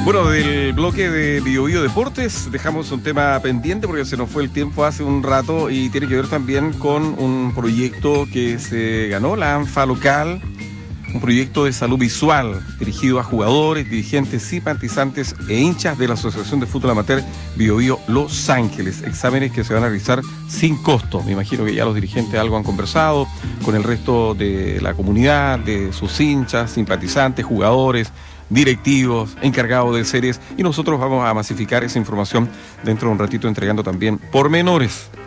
Bueno, del bloque de BioBio Deportes dejamos un tema pendiente porque se nos fue el tiempo hace un rato y tiene que ver también con un proyecto que se ganó la ANFA local, un proyecto de salud visual dirigido a jugadores, dirigentes, simpatizantes e hinchas de la Asociación de Fútbol Amateur BioBio Los Ángeles. Exámenes que se van a realizar sin costo. Me imagino que ya los dirigentes algo han conversado con el resto de la comunidad, de sus hinchas, simpatizantes, jugadores, directivos, encargados de series, y nosotros vamos a masificar esa información dentro de un ratito entregando también pormenores